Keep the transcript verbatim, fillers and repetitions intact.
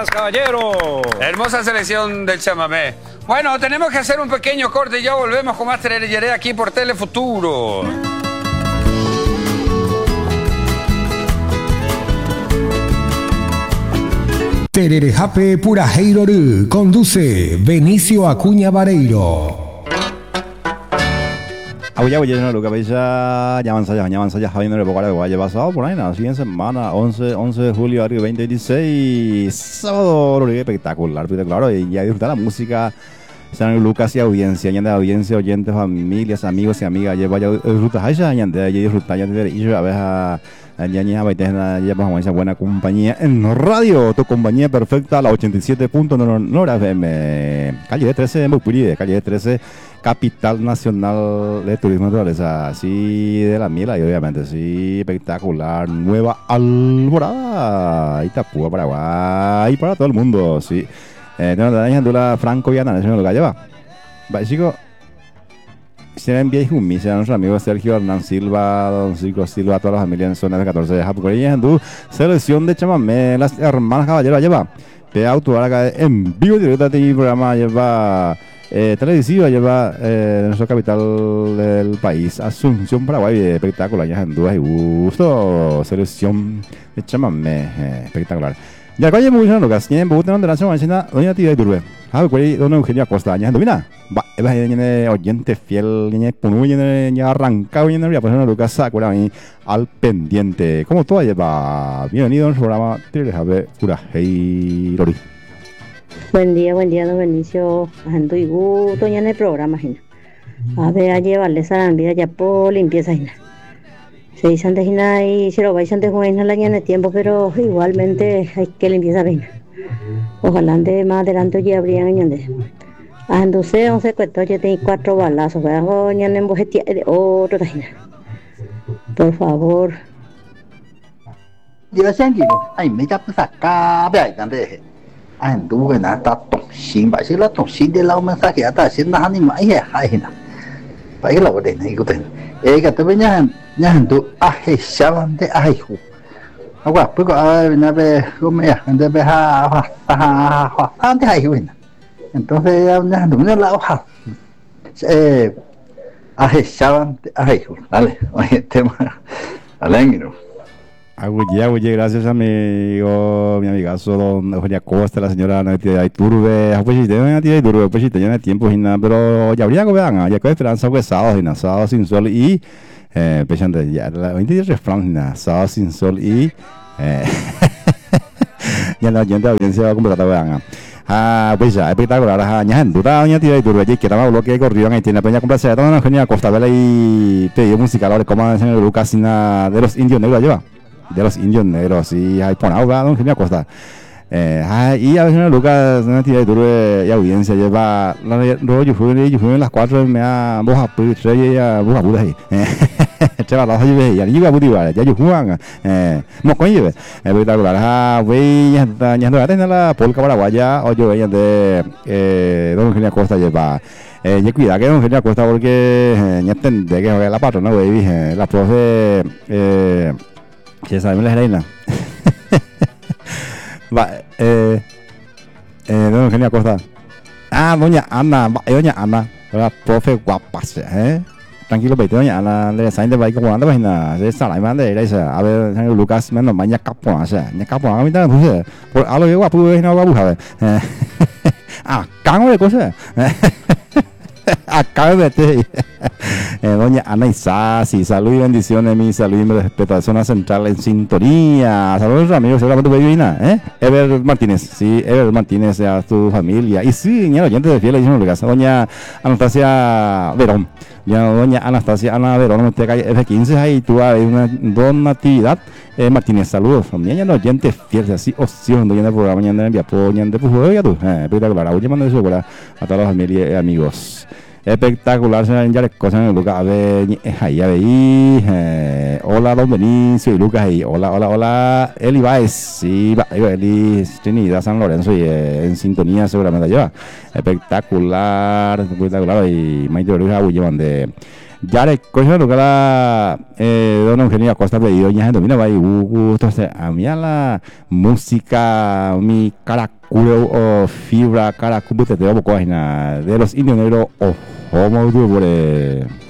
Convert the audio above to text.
damas, caballeros. Hermosa selección del chamamé. Bueno, tenemos que hacer un pequeño corte y ya volvemos con más Tereré aquí por Telefuturo. Tererejape Purajeiro conduce Benicio Acuña Vareiro. Abuya, abuya, no, lo que veis ya, ya avanza ya, ya avanza ya, Javier, no le puedo vaya pasado por ahí, la siguiente semana, once, once de julio, veinte veintiséis, sábado, lo que espectacular, espectacular, y ya disfrutar la música, San Lucas y audiencia, ya de audiencia, oyentes, familias, amigos y amigas, ya vaya disfrutar, ya, ya, ya disfrutar, ya, ya, ya, a ver, a ya, ya, ya, ya, vamos a esa buena compañía en radio, tu compañía perfecta, la ochenta y siete punto nueve F M, calle de trece, Mupuri, calle de trece, capital nacional de turismo naturaleza, así de la Mila, y obviamente, sí, espectacular, Nueva Alborada, Itapúa, Paraguay, para todo el mundo, sí. Eh, tenemos la Dula Franco Viana, eso es lo que lleva. Va, chico, se envía y humilla a nuestro amigo Sergio Hernán Silva, Don Cico Silva, a toda la familia en zona de catorce de Japón, y en selección de chamamé, las hermanas caballeros lleva, de auto acá en vivo directo de mi programa, lleva. Eh, televisiva lleva eh, de nuestra capital del país, Asunción, Paraguay, espectacular, ya en dudas y gusto, selección de chamamé, eh, espectacular. Ya calle muy bien, Lucas, tienen botón de la semana, doña Tía de Turbe, ah, cuál don Eugenio Acosta, ya domina, va, va, ya oyente fiel, ya ponu, ya arrancado, ya ya pues Lucas Sakura ahí al pendiente, como todo lleva, bienvenido a nuestro programa Tererejape Purajeiro. Buen día, buen día, don Benicio. Ando y gusto ya en el programa, Gina. A ver, a llevarle sarambida ya por limpieza, Gina. Se dice antes, Gina, y se lo vais antes, Gina, la ñana de tiempo, pero igualmente hay que limpieza, Gina. Ojalá ande más adelante ya habrían añade. Ando se once cuentos, ya tengo cuatro balazos, pero ñana en bojetía de otro, Gina. Por favor. Yo siempre, ay, me ya pues acá, vea, ¿dónde? Anh tu cái nào ta tổng xin vậy chứ là tổng xin đi lâu mà sao kia ta xin là hắn đi mãi hay hay nè vậy là vấn đề này có thể ấy cái tôi với nhà nhà hắn tu à hay sao anh thế ai hú à quá bữa có bên bên hôm nay anh đây bên ha ha ha ha anh thế hay hú nè entonces nhà hắn tu nhà lão ha eh à hay sao anh hay hú dale oye tema alegre. Aguye, aguye, gracias amigo, mi amigazo don Eugenio Acosta, la señora Natia Iturbe, pues si Natia Iturbe, pues si tenía tiempo, pero ya habría que vean, ya que esperanza que sábado, sábado sin sol y, eh, pensando ya, la veinte de refrán, sábado sin sol y, eh, ya la gente de audiencia va a completar, vean. Ah, pues ya, espectacular, ah, ya en duda, ya tiene Iturbe, ya que era lo que corrió en Haití, la peña complacer, don Eugenio Acosta, vela y pedido musical, ahora como en el Lucas de los indios negros lleva. De los indios negros, y hay por agua, don Eugenio Acosta. Eh, y a veces Lucas, una tía de Turbe y audiencia lleva la rollo, fue yo fui en las cuatro, me ha boja pues tres y ya boja puta ahí. Cheva la hoy ya llega puti vale, ya yo juegan. Eh, no coño, espectacular. Ah, güey, ya ya no era la polca paraguaya o yo veía de eh don Eugenio Acosta lleva. Eh, ya cuida que don Eugenio Acosta porque eh, ya entendé que la patrona, güey, la profe eh que sabe la reina. Va, eh, eh, don Eugenio Acosta. Ah, doña Ana, doña Ana, la profe guapa, eh. Tranquilo, vete, doña Ana, le saben de baile como anda, página, se sale más de esa. A ver, Lucas, me no maña capón, o sea, ña capón, a mí también puse. Por algo que guapo, no guapo, a ver. Ah, cago de cosas. Acá me metí. Eh, doña Ana Isasi, salud y bendiciones, mi salud y mi respeto a zona central en sintonía. Saludos amigos, seguramente tu bebina, ¿eh? Ever Martínez, sí, Ever Martínez, a tu familia. Y sí, ya oyente de fiel, le casa. Doña Anastasia Verón, ya doña Anastasia Ana Verón, en esta calle F quince, ahí tú hay una donatividad. Eh, Martínez, saludos, familia, ya no oyente fiel, así, opción, doña del programa, mañana envía, mañana de pues, ya tú, eh, espectacular, oye, mando eso a toda la familia y amigos. Espectacular, se ya les cosas en el Lucas, a ver, ahí, a ver, eh, hola, don Benicio y Lucas ahí, hola, hola, hola, Eli Baez, sí, va, Eli, Trinidad, San Lorenzo, y eh, en sintonía seguramente lleva, espectacular, espectacular, y Maite Oruja, llevan de Ya le cojo lo que la eh, don Eugenio Acosta pedido ya gente mira va y gusto a mí la música mi caraculo o fibra caraculo te tengo poco de los indios negros o homo duro